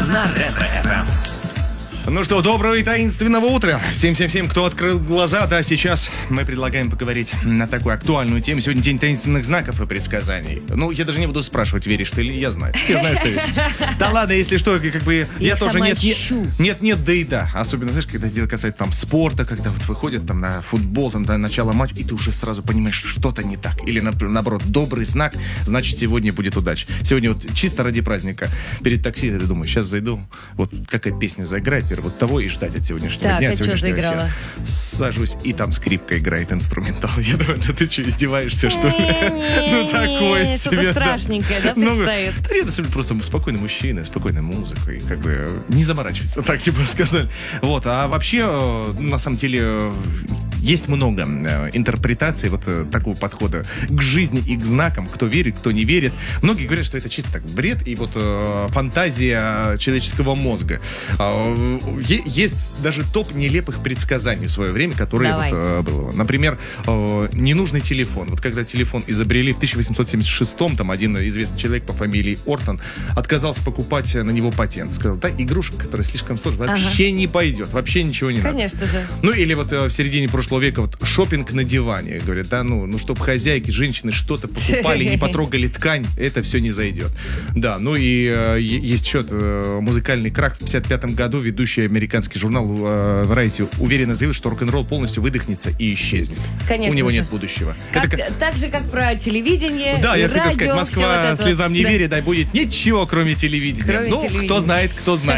на Ретро-ФМ. Ну что, доброго и таинственного утра. Всем, кто открыл глаза. Да, сейчас мы предлагаем поговорить на такую актуальную тему. Сегодня день таинственных знаков и предсказаний. Ну, я даже не буду спрашивать, веришь ты или я знаю. Я знаю, что веришь. Да ладно, если что, как бы я тоже нет, да и да. Особенно, знаешь, когда дело касается там спорта, когда вот выходят там на футбол, там до начала матча, и ты уже сразу понимаешь, что-то не так. Или, наоборот, добрый знак, значит, сегодня будет удача. Сегодня вот чисто ради праздника. Перед такси ты думаешь, сейчас зайду, вот какая песня заиграет, вот того и ждать от сегодняшнего дня, от сегодняшнего вечера. Сажусь, и там скрипка играет инструментал. Я думаю, да ты что, издеваешься, что ли? Ну, такое себе. Что-то страшненькое, да, предстоит? Да нет, это просто спокойный мужчина, спокойной музыкой, как бы не заморачиваться, так типа сказали. Вот, а вообще, на самом деле, есть много интерпретаций вот такого подхода к жизни и к знакам, кто верит, кто не верит. Многие говорят, что это чисто так бред и вот фантазия человеческого мозга. Есть даже топ нелепых предсказаний в свое время, которые вот, было. Например, ненужный телефон. Вот когда телефон изобрели в 1876-м, там один известный человек по фамилии Ортон отказался покупать на него патент. Сказал, да, игрушка, которая слишком сложная, вообще не пойдет, вообще ничего не надо. Конечно же. Ну или вот в середине прошлого века вот шопинг на диване. Говорят, да, ну чтобы хозяйки, женщины что-то покупали, не потрогали ткань, это все не зайдет. Да, ну и есть еще музыкальный крах. В 1955 году ведущий американский журнал Variety уверенно заявил, что рок-н-ролл полностью выдохнется и исчезнет. Конечно. У него нет будущего. Так же, как про телевидение. Да, я радио, хотел сказать, Москва вот слезам не верит, да, будет ничего, кроме телевидения. Кто знает.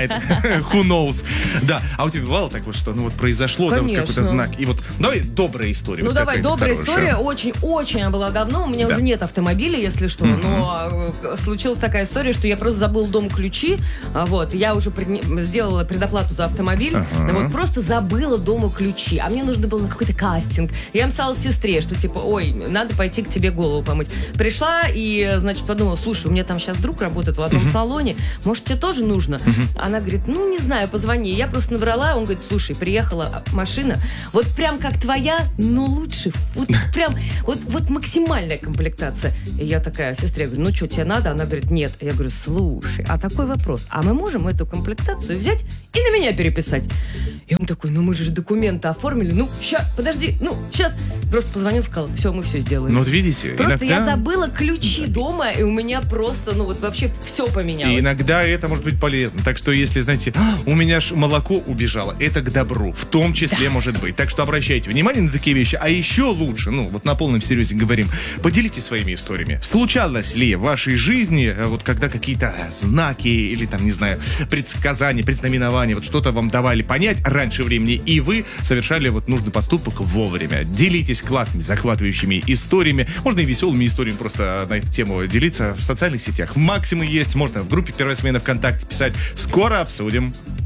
Who knows. Да, а у тебя бывало так вот, что ну вот произошло, да, вот какой-то знак. И вот давай добрая история. Ну вот давай, добрая хорошая история. Очень она была давно. У меня уже нет автомобиля, если что. Но случилась такая история, что я просто забыл дома ключи. Вот, я уже сделала предоплату за автомобиль. Вот просто забыла дома ключи. А мне нужно было на какой-то кастинг. Я написала сестре, что типа, ой, надо пойти к тебе голову помыть. Пришла и, значит, подумала, слушай, у меня там сейчас друг работает в одном салоне. Может, тебе тоже нужно? Она говорит, ну, не знаю, позвони. Я просто набрала, он говорит, слушай, приехала машина, вот прям как твоя, но лучше. Вот прям, вот максимальная комплектация. И я такая сестре говорю, ну, что, тебе надо? Она говорит, нет. Я говорю, слушай, а такой вопрос, а мы можем эту комплектацию взять и на меня переписать? И он такой, ну, мы же документы оформили. Ну, сейчас, подожди, сейчас. Просто позвонил, сказал, все, мы все сделали. Ну, вот видите. Просто я забыла ключи дома, и у меня просто, ну, вот вообще все поменялось. И иногда это может быть полезно. Так что, если, знаете, у меня ж молоко убежало, это к добру, в том числе может быть. Так что обращайте внимание на такие вещи. А еще лучше, ну, вот на полном серьезе говорим, поделитесь своими историями. Случалось ли в вашей жизни, вот когда какие-то знаки или там, не знаю, предсказания, предзнаменования, вот что-то вам давали понять раньше времени, и вы совершали вот нужный поступок вовремя. Делитесь классными, захватывающими историями. Можно и веселыми историями просто на эту тему делиться в социальных сетях. Максимум есть. Можно в группе «Первая смена» ВКонтакте писать. Скоро обсудим.